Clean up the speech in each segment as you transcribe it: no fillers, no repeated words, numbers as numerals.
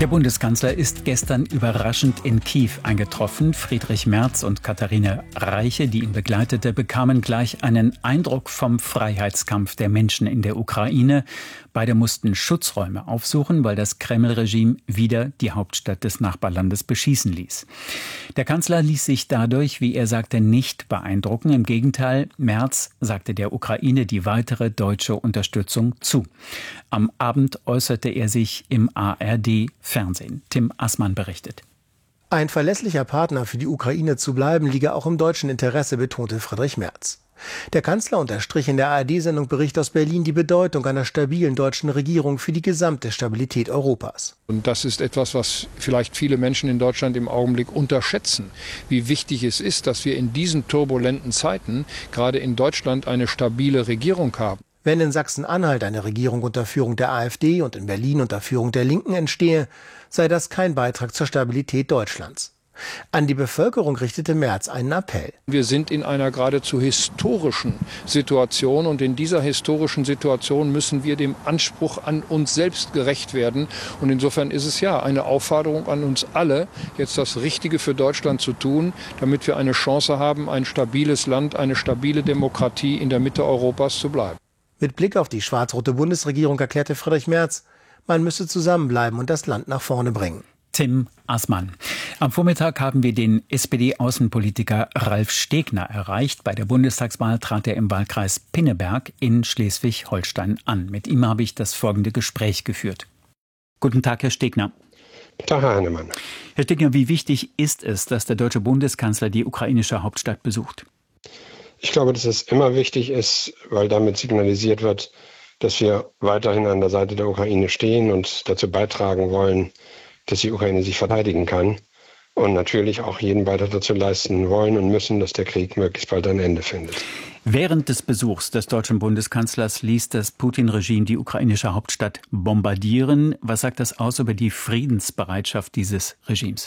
Der Bundeskanzler ist gestern überraschend in Kiew eingetroffen. Friedrich Merz und Katharina Reiche, die ihn begleitete, bekamen gleich einen Eindruck vom Freiheitskampf der Menschen in der Ukraine. Beide mussten Schutzräume aufsuchen, weil das Kreml-Regime wieder die Hauptstadt des Nachbarlandes beschießen ließ. Der Kanzler ließ sich dadurch, wie er sagte, nicht beeindrucken. Im Gegenteil, Merz sagte der Ukraine die weitere deutsche Unterstützung zu. Am Abend äußerte er sich im ARD-Fernsehen. Tim Assmann berichtet. Ein verlässlicher Partner für die Ukraine zu bleiben, liege auch im deutschen Interesse, betonte Friedrich Merz. Der Kanzler unterstrich in der ARD-Sendung Bericht aus Berlin die Bedeutung einer stabilen deutschen Regierung für die gesamte Stabilität Europas. Und das ist etwas, was vielleicht viele Menschen in Deutschland im Augenblick unterschätzen, wie wichtig es ist, dass wir in diesen turbulenten Zeiten gerade in Deutschland eine stabile Regierung haben. Wenn in Sachsen-Anhalt eine Regierung unter Führung der AfD und in Berlin unter Führung der Linken entstehe, sei das kein Beitrag zur Stabilität Deutschlands. An die Bevölkerung richtete Merz einen Appell. Wir sind in einer geradezu historischen Situation und in dieser historischen Situation müssen wir dem Anspruch an uns selbst gerecht werden. Und insofern ist es ja eine Aufforderung an uns alle, jetzt das Richtige für Deutschland zu tun, damit wir eine Chance haben, ein stabiles Land, eine stabile Demokratie in der Mitte Europas zu bleiben. Mit Blick auf die schwarz-rote Bundesregierung erklärte Friedrich Merz, man müsse zusammenbleiben und das Land nach vorne bringen. Tim Assmann. Am Vormittag haben wir den SPD-Außenpolitiker Ralf Stegner erreicht. Bei der Bundestagswahl trat er im Wahlkreis Pinneberg in Schleswig-Holstein an. Mit ihm habe ich das folgende Gespräch geführt. Guten Tag, Herr Stegner. Guten Tag, Herr Hannemann. Herr Stegner, wie wichtig ist es, dass der deutsche Bundeskanzler die ukrainische Hauptstadt besucht? Ich glaube, dass es immer wichtig ist, weil damit signalisiert wird, dass wir weiterhin an der Seite der Ukraine stehen und dazu beitragen wollen, dass die Ukraine sich verteidigen kann und natürlich auch jeden Beitrag dazu leisten wollen und müssen, dass der Krieg möglichst bald ein Ende findet. Während des Besuchs des deutschen Bundeskanzlers ließ das Putin-Regime die ukrainische Hauptstadt bombardieren. Was sagt das aus über die Friedensbereitschaft dieses Regimes?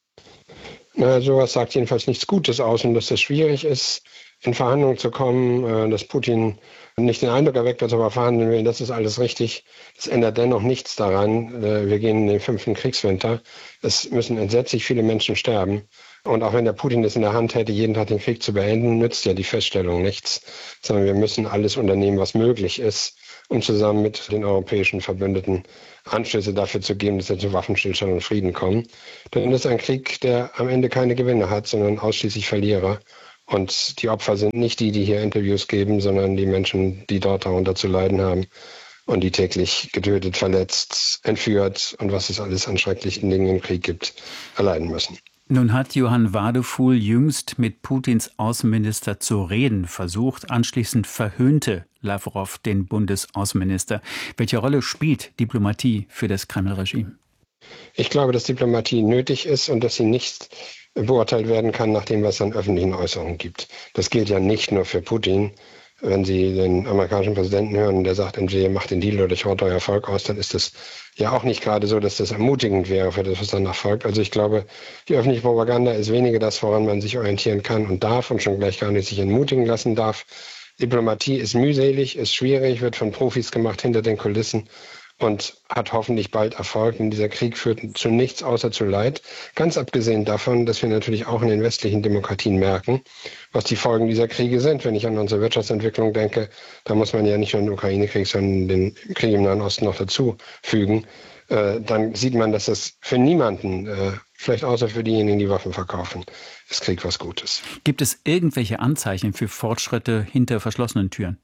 Sowas sagt jedenfalls nichts Gutes aus und dass das schwierig ist, in Verhandlungen zu kommen, dass Putin nicht den Eindruck erweckt, dass er aber verhandeln will, das ist alles richtig. Das ändert dennoch nichts daran. Wir gehen in den 5. Kriegswinter. Es müssen entsetzlich viele Menschen sterben. Und auch wenn der Putin es in der Hand hätte, jeden Tag den Krieg zu beenden, nützt ja die Feststellung nichts. Sondern wir müssen alles unternehmen, was möglich ist, um zusammen mit den europäischen Verbündeten Anschlüsse dafür zu geben, dass wir zu Waffenstillstand und Frieden kommen. Denn das ist ein Krieg, der am Ende keine Gewinner hat, sondern ausschließlich Verlierer. Und die Opfer sind nicht die, die hier Interviews geben, sondern die Menschen, die dort darunter zu leiden haben und die täglich getötet, verletzt, entführt und was es alles an schrecklichen Dingen im Krieg gibt, erleiden müssen. Nun hat Johann Wadefuhl jüngst mit Putins Außenminister zu reden versucht. Anschließend verhöhnte Lavrov den Bundesaußenminister. Welche Rolle spielt Diplomatie für das Kreml-Regime? Ich glaube, dass Diplomatie nötig ist und dass sie nicht beurteilt werden kann nach dem, was es an öffentlichen Äußerungen gibt. Das gilt ja nicht nur für Putin. Wenn Sie den amerikanischen Präsidenten hören, der sagt, entweder ihr macht den Deal oder ich rotte euer Volk aus, dann ist das ja auch nicht gerade so, dass das ermutigend wäre für das, was danach folgt. Also ich glaube, die öffentliche Propaganda ist weniger das, woran man sich orientieren kann und darf und schon gleich gar nicht sich entmutigen lassen darf. Diplomatie ist mühselig, ist schwierig, wird von Profis gemacht hinter den Kulissen und hat hoffentlich bald Erfolg. Und dieser Krieg führt zu nichts außer zu Leid. Ganz abgesehen davon, dass wir natürlich auch in den westlichen Demokratien merken, was die Folgen dieser Kriege sind. Wenn ich an unsere Wirtschaftsentwicklung denke, da muss man ja nicht nur den Ukraine-Krieg, sondern den Krieg im Nahen Osten noch dazu fügen. Dann sieht man, dass das für niemanden, vielleicht außer für diejenigen, die Waffen verkaufen, ist Krieg was Gutes. Gibt es irgendwelche Anzeichen für Fortschritte hinter verschlossenen Türen?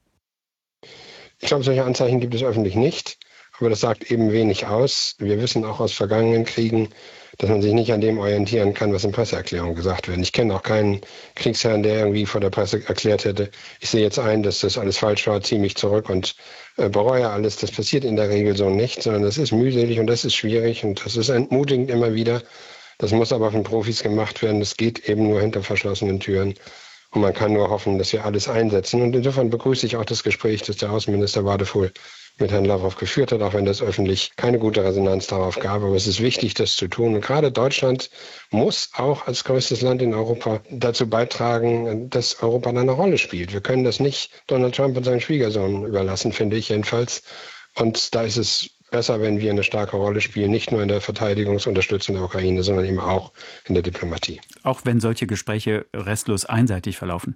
Ich glaube, solche Anzeichen gibt es öffentlich nicht. Aber das sagt eben wenig aus. Wir wissen auch aus vergangenen Kriegen, dass man sich nicht an dem orientieren kann, was in Presseerklärungen gesagt wird. Ich kenne auch keinen Kriegsherrn, der irgendwie vor der Presse erklärt hätte, ich sehe jetzt ein, dass das alles falsch war, ziehe mich zurück und bereue alles. Das passiert in der Regel so nicht, sondern das ist mühselig und das ist schwierig und das ist entmutigend immer wieder. Das muss aber von Profis gemacht werden. Das geht eben nur hinter verschlossenen Türen. Und man kann nur hoffen, dass wir alles einsetzen. Und insofern begrüße ich auch das Gespräch, das der Außenminister Wadefuhl mit Herrn Lavrov geführt hat, auch wenn das öffentlich keine gute Resonanz darauf gab. Aber es ist wichtig, das zu tun. Und gerade Deutschland muss auch als größtes Land in Europa dazu beitragen, dass Europa da eine Rolle spielt. Wir können das nicht Donald Trump und seinem Schwiegersohn überlassen, finde ich jedenfalls. Und da ist es besser, wenn wir eine starke Rolle spielen, nicht nur in der Verteidigungsunterstützung der Ukraine, sondern eben auch in der Diplomatie. Auch wenn solche Gespräche restlos einseitig verlaufen?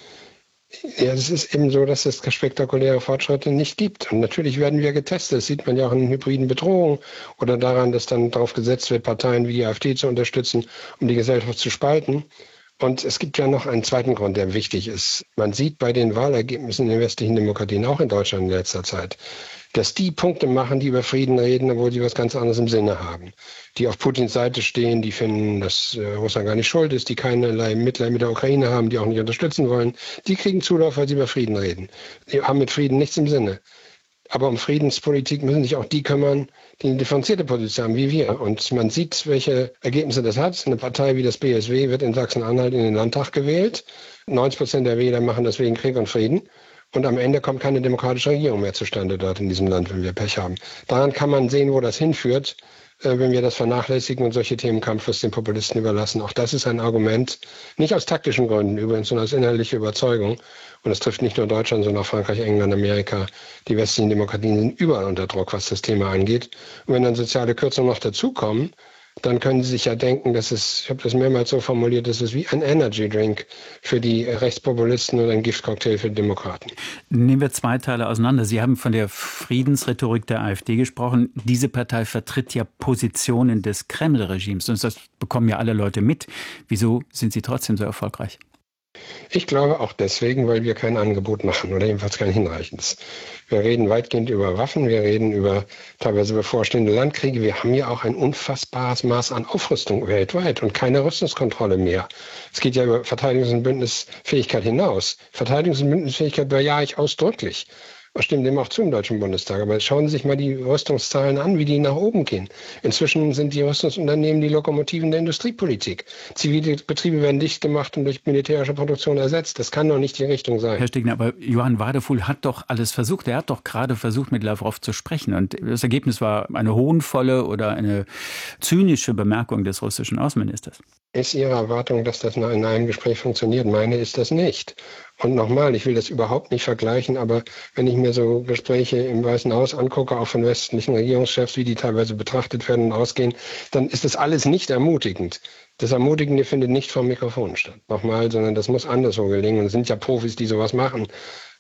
Ja, es ist eben so, dass es spektakuläre Fortschritte nicht gibt. Und natürlich werden wir getestet. Das sieht man ja auch in hybriden Bedrohungen oder daran, dass dann darauf gesetzt wird, Parteien wie die AfD zu unterstützen, um die Gesellschaft zu spalten. Und es gibt ja noch einen zweiten Grund, der wichtig ist. Man sieht bei den Wahlergebnissen in den westlichen Demokratien, auch in Deutschland in letzter Zeit, dass die Punkte machen, die über Frieden reden, obwohl sie was ganz anderes im Sinne haben. Die auf Putins Seite stehen, die finden, dass Russland gar nicht schuld ist, die keinerlei Mitleid mit der Ukraine haben, die auch nicht unterstützen wollen, die kriegen Zulauf, weil sie über Frieden reden. Die haben mit Frieden nichts im Sinne. Aber um Friedenspolitik müssen sich auch die kümmern, die eine differenzierte Position haben, wie wir. Und man sieht, welche Ergebnisse das hat. Eine Partei wie das BSW wird in Sachsen-Anhalt in den Landtag gewählt. 90% der Wähler machen das wegen Krieg und Frieden. Und am Ende kommt keine demokratische Regierung mehr zustande dort in diesem Land, wenn wir Pech haben. Daran kann man sehen, wo das hinführt, wenn wir das vernachlässigen und solche Themen kampflos den Populisten überlassen. Auch das ist ein Argument, nicht aus taktischen Gründen übrigens, sondern aus inhaltlicher Überzeugung. Und es trifft nicht nur Deutschland, sondern auch Frankreich, England, Amerika. Die westlichen Demokratien sind überall unter Druck, was das Thema angeht. Und wenn dann soziale Kürzungen noch dazukommen, dann können Sie sich ja denken, dass es, ich habe das mehrmals so formuliert, dass es wie ein Energy Drink für die Rechtspopulisten oder ein Giftcocktail für die Demokraten. Nehmen wir zwei Teile auseinander. Sie haben von der Friedensrhetorik der AfD gesprochen. Diese Partei vertritt ja Positionen des Kreml-Regimes. Und das bekommen ja alle Leute mit. Wieso sind Sie trotzdem so erfolgreich? Ich glaube auch deswegen, weil wir kein Angebot machen oder jedenfalls kein hinreichendes. Wir reden weitgehend über Waffen, wir reden über teilweise bevorstehende Landkriege. Wir haben ja auch ein unfassbares Maß an Aufrüstung weltweit und keine Rüstungskontrolle mehr. Es geht ja über Verteidigungs- und Bündnisfähigkeit hinaus. Verteidigungs- und Bündnisfähigkeit bejahe ich ausdrücklich. Das stimmt dem auch zu im Deutschen Bundestag. Aber schauen Sie sich mal die Rüstungszahlen an, wie die nach oben gehen. Inzwischen sind die Rüstungsunternehmen die Lokomotiven der Industriepolitik. Zivile Betriebe werden dicht gemacht und durch militärische Produktion ersetzt. Das kann doch nicht die Richtung sein. Herr Stegner, aber Johann Wadefuhl hat doch alles versucht. Er hat doch gerade versucht, mit Lavrov zu sprechen. Und das Ergebnis war eine hohnvolle oder eine zynische Bemerkung des russischen Außenministers. Ist Ihre Erwartung, dass das in einem Gespräch funktioniert? Meine ist das nicht. Und nochmal, ich will das überhaupt nicht vergleichen, aber wenn ich mir so Gespräche im Weißen Haus angucke, auch von westlichen Regierungschefs, wie die teilweise betrachtet werden und ausgehen, dann ist das alles nicht ermutigend. Das Ermutigende findet nicht vom Mikrofon statt. Nochmal, sondern das muss anderswo gelingen. Und es sind ja Profis, die sowas machen.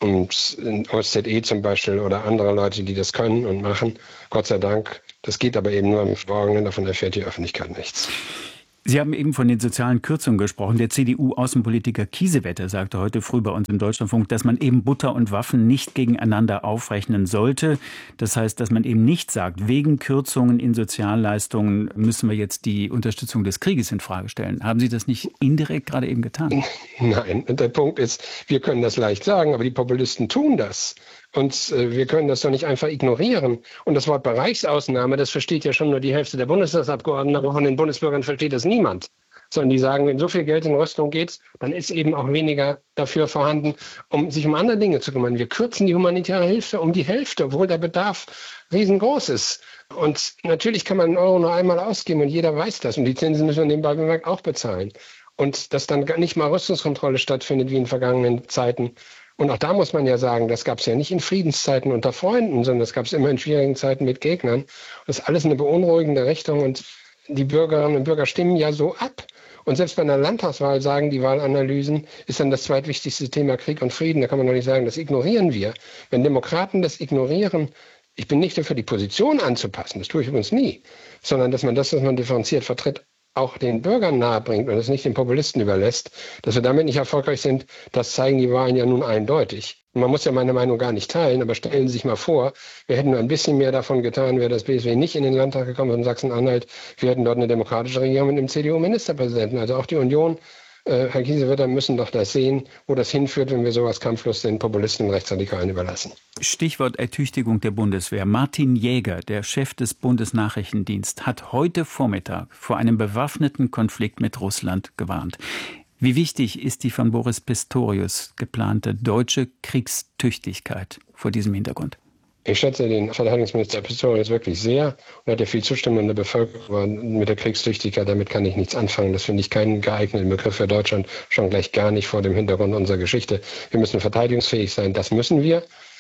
Und OSZE zum Beispiel oder andere Leute, die das können und machen. Gott sei Dank. Das geht aber eben nur im Verborgenen, davon erfährt die Öffentlichkeit nichts. Sie haben eben von den sozialen Kürzungen gesprochen. Der CDU-Außenpolitiker Kiesewetter sagte heute früh bei uns im Deutschlandfunk, dass man eben Butter und Waffen nicht gegeneinander aufrechnen sollte. Das heißt, dass man eben nicht sagt, wegen Kürzungen in Sozialleistungen müssen wir jetzt die Unterstützung des Krieges in Frage stellen. Haben Sie das nicht indirekt gerade eben getan? Nein, der Punkt ist, wir können das leicht sagen, aber die Populisten tun das. Und wir können das doch nicht einfach ignorieren. Und das Wort Bereichsausnahme, das versteht ja schon nur die Hälfte der Bundestagsabgeordneten, aber von den Bundesbürgern versteht das niemand. Sondern die sagen, wenn so viel Geld in Rüstung geht, dann ist eben auch weniger dafür vorhanden, um sich um andere Dinge zu kümmern. Wir kürzen die humanitäre Hilfe um die Hälfte, obwohl der Bedarf riesengroß ist. Und natürlich kann man einen Euro nur einmal ausgeben und jeder weiß das. Und die Zinsen müssen wir nebenbei bemerkt auch bezahlen. Und dass dann nicht mal Rüstungskontrolle stattfindet wie in vergangenen Zeiten. Und auch da muss man ja sagen, das gab es ja nicht in Friedenszeiten unter Freunden, sondern das gab es immer in schwierigen Zeiten mit Gegnern. Das ist alles eine beunruhigende Richtung und die Bürgerinnen und Bürger stimmen ja so ab. Und selbst bei einer Landtagswahl sagen die Wahlanalysen, ist dann das zweitwichtigste Thema Krieg und Frieden. Da kann man doch nicht sagen, das ignorieren wir. Wenn Demokraten das ignorieren, ich bin nicht dafür, die Position anzupassen, das tue ich übrigens nie, sondern dass man das, was man differenziert vertritt, auch den Bürgern nahebringt und es nicht den Populisten überlässt, dass wir damit nicht erfolgreich sind, das zeigen die Wahlen ja nun eindeutig. Und man muss ja meine Meinung gar nicht teilen, aber stellen Sie sich mal vor, wir hätten nur ein bisschen mehr davon getan, wäre das BSW nicht in den Landtag gekommen von Sachsen-Anhalt. Wir hätten dort eine demokratische Regierung mit einem CDU-Ministerpräsidenten. Also auch die Union, Herr Kiesewetter, müssen doch das sehen, wo das hinführt, wenn wir sowas kampflos den Populisten und Rechtsradikalen überlassen. Stichwort Ertüchtigung der Bundeswehr. Martin Jäger, der Chef des Bundesnachrichtendienstes, hat heute Vormittag vor einem bewaffneten Konflikt mit Russland gewarnt. Wie wichtig ist die von Boris Pistorius geplante deutsche Kriegstüchtigkeit vor diesem Hintergrund? Ich schätze den Verteidigungsminister Pistorius wirklich sehr und hat ja viel Zustimmung in der Bevölkerung mit der Kriegstüchtigkeit. Damit kann ich nichts anfangen. Das finde ich keinen geeigneten Begriff für Deutschland, schon gleich gar nicht vor dem Hintergrund unserer Geschichte. Wir müssen verteidigungsfähig sein, das müssen wir.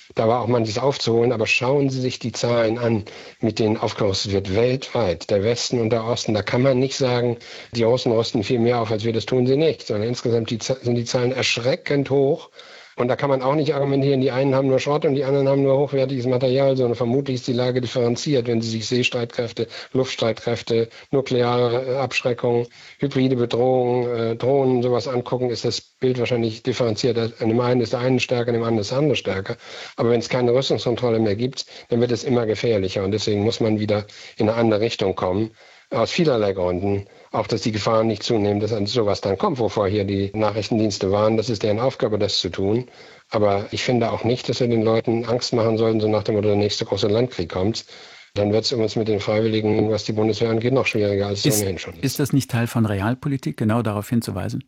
Da war auch manches aufzuholen, aber schauen Sie sich die Zahlen an, mit denen aufgerüstet wird, weltweit, der Westen und der Osten. Da kann man nicht sagen, die Russen rüsten viel mehr auf, als wir, das tun sie nicht, sondern insgesamt sind die Zahlen erschreckend hoch. Und da kann man auch nicht argumentieren, die einen haben nur Schrott und die anderen haben nur hochwertiges Material, sondern vermutlich ist die Lage differenziert, wenn Sie sich Seestreitkräfte, Luftstreitkräfte, nukleare Abschreckung, hybride Bedrohung, Drohnen, sowas angucken, ist das Bild wahrscheinlich differenziert. In dem einen ist der eine stärker, in dem anderen ist der andere stärker. Aber wenn es keine Rüstungskontrolle mehr gibt, dann wird es immer gefährlicher. Und deswegen muss man wieder in eine andere Richtung kommen. Aus vielerlei Gründen. Auch, dass die Gefahren nicht zunehmen, dass an sowas dann kommt, wovor hier die Nachrichtendienste waren. Das ist deren Aufgabe, das zu tun. Aber ich finde auch nicht, dass wir den Leuten Angst machen sollten, so nach dem Motto, der nächste große Landkrieg kommt. Dann wird es uns mit den Freiwilligen, was die Bundeswehr angeht, noch schwieriger, als es ohnehin schon ist. Ist das nicht Teil von Realpolitik, genau darauf hinzuweisen?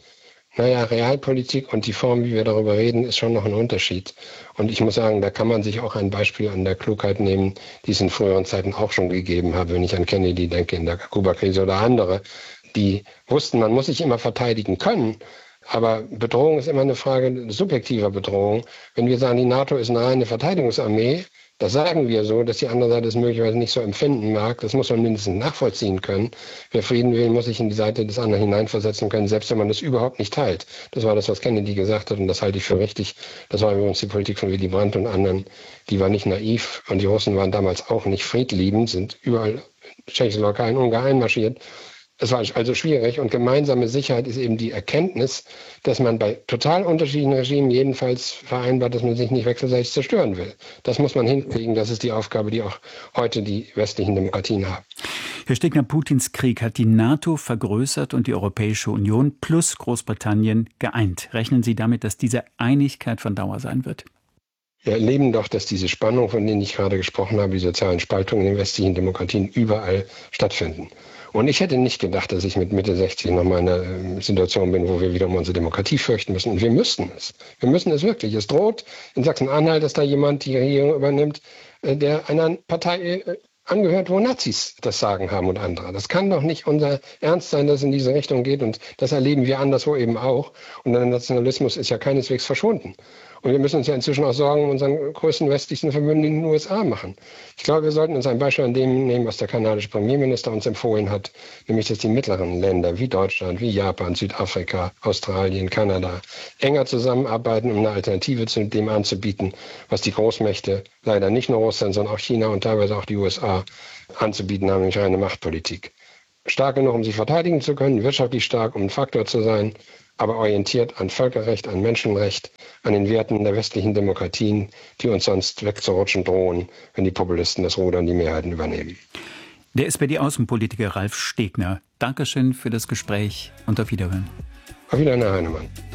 Naja, Realpolitik und die Form, wie wir darüber reden, ist schon noch ein Unterschied. Und ich muss sagen, da kann man sich auch ein Beispiel an der Klugheit nehmen, die es in früheren Zeiten auch schon gegeben hat, wenn ich an Kennedy denke, in der Kuba-Krise oder andere, die wussten, man muss sich immer verteidigen können. Aber Bedrohung ist immer eine Frage subjektiver Bedrohung. Wenn wir sagen, die NATO ist eine reine Verteidigungsarmee, das sagen wir so, dass die andere Seite es möglicherweise nicht so empfinden mag. Das muss man mindestens nachvollziehen können. Wer Frieden will, muss sich in die Seite des anderen hineinversetzen können, selbst wenn man das überhaupt nicht teilt. Das war das, was Kennedy gesagt hat, und das halte ich für richtig. Das war übrigens die Politik von Willy Brandt und anderen. Die war nicht naiv, und die Russen waren damals auch nicht friedliebend, sind überall Tschechoslowakei und Ungarn einmarschiert. Es war also schwierig, und gemeinsame Sicherheit ist eben die Erkenntnis, dass man bei total unterschiedlichen Regimen jedenfalls vereinbart, dass man sich nicht wechselseitig zerstören will. Das muss man hinkriegen. Das ist die Aufgabe, die auch heute die westlichen Demokratien haben. Herr Stegner, Putins Krieg hat die NATO vergrößert und die Europäische Union plus Großbritannien geeint. Rechnen Sie damit, dass diese Einigkeit von Dauer sein wird? Wir erleben doch, dass diese Spannungen, von denen ich gerade gesprochen habe, die sozialen Spaltungen in den westlichen Demokratien überall stattfinden. Und ich hätte nicht gedacht, dass ich mit Mitte 60 noch mal in einer Situation bin, wo wir wieder um unsere Demokratie fürchten müssen. Und wir müssten es. Wir müssen es wirklich. Es droht in Sachsen-Anhalt, dass da jemand die Regierung übernimmt, der einer Partei angehört, wo Nazis das Sagen haben und andere. Das kann doch nicht unser Ernst sein, dass es in diese Richtung geht. Und das erleben wir anderswo eben auch. Und der Nationalismus ist ja keineswegs verschwunden. Und wir müssen uns ja inzwischen auch Sorgen um unseren größten westlichsten Verbündeten in den USA machen. Ich glaube, wir sollten uns ein Beispiel an dem nehmen, was der kanadische Premierminister uns empfohlen hat, nämlich, dass die mittleren Länder wie Deutschland, wie Japan, Südafrika, Australien, Kanada enger zusammenarbeiten, um eine Alternative zu dem anzubieten, was die Großmächte, leider nicht nur Russland, sondern auch China und teilweise auch die USA anzubieten haben, nämlich reine Machtpolitik. Stark genug, um sich verteidigen zu können, wirtschaftlich stark, um ein Faktor zu sein, aber orientiert an Völkerrecht, an Menschenrecht, an den Werten der westlichen Demokratien, die uns sonst wegzurutschen drohen, wenn die Populisten das Ruder und die Mehrheiten übernehmen. Der SPD-Außenpolitiker Ralf Stegner, Dankeschön für das Gespräch und auf Wiederhören. Auf Wiedersehen, Herr Heinemann.